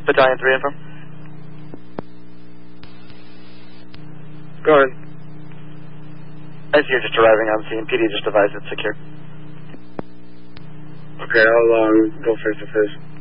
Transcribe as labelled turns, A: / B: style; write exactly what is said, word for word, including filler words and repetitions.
A: Battalion three info.
B: Go ahead.
A: I see you're just arriving on scene. P D just advised it's secure.
B: Okay, I'll um, go face to face.